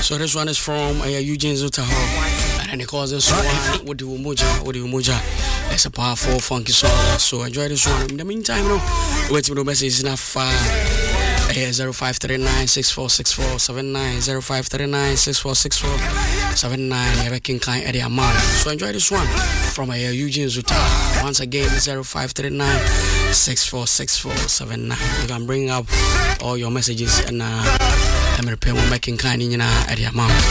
So this one is from Eugene Zutaho, and then it calls this one with the Umoja. It's a powerful, funky song. So enjoy this one. In the meantime, wait till the message is not far. 0539-646479, 0539-646479. You're making kind of the amount. So enjoy this one from Eugene Zutaho. Once again, 0539-646479. You can bring up all your messages and I'm making kind of the amount.